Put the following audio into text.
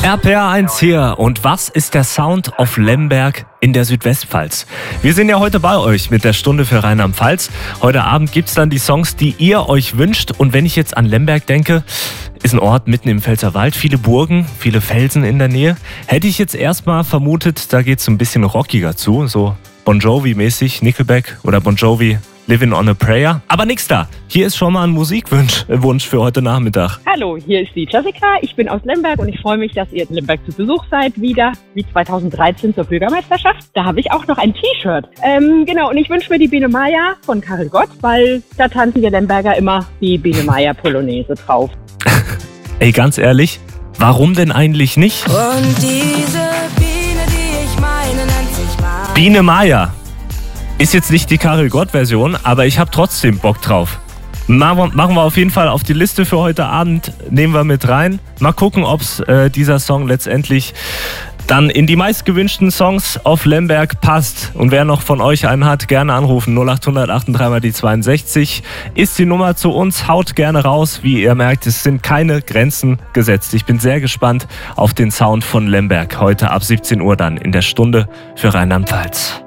RPR1 hier. Und was ist der Sound auf Lemberg in der Südwestpfalz? Wir sind ja heute bei euch mit der Stunde für Rheinland-Pfalz. Heute Abend gibt's dann die Songs, die ihr euch wünscht. Und wenn ich jetzt an Lemberg denke, ist ein Ort mitten im Pfälzerwald, viele Burgen, viele Felsen in der Nähe. Hätte ich jetzt erstmal vermutet, da geht's so ein bisschen rockiger zu, so Bon Jovi-mäßig, Nickelback oder Bon Jovi, Living on a Prayer. Aber nix da. Hier ist schon mal ein Musikwunsch für heute Nachmittag. Hallo, hier ist die Jessica. Ich bin aus Lemberg und ich freue mich, dass ihr in Lemberg zu Besuch seid, wieder wie 2013 zur Bürgermeisterschaft. Da habe ich auch noch ein T-Shirt. Und ich wünsche mir die Biene Maya von Karel Gott, weil da tanzen wir Lemberger immer die Biene Maya Polonaise drauf. Ey, ganz ehrlich, warum denn eigentlich nicht? Und diese Biene, die ich meine, nennt sich Maya. Biene Maya. Ist jetzt nicht die Karel Gott-Version, aber ich habe trotzdem Bock drauf. Machen wir auf jeden Fall auf die Liste für heute Abend, nehmen wir mit rein. Mal gucken, ob dieser Song letztendlich dann in die meistgewünschten Songs auf Lemberg passt. Und wer noch von euch einen hat, gerne anrufen. 0800 83 mal die 62 ist die Nummer zu uns. Haut gerne raus. Wie ihr merkt, es sind keine Grenzen gesetzt. Ich bin sehr gespannt auf den Sound von Lemberg. Heute ab 17 Uhr dann in der Stunde für Rheinland-Pfalz.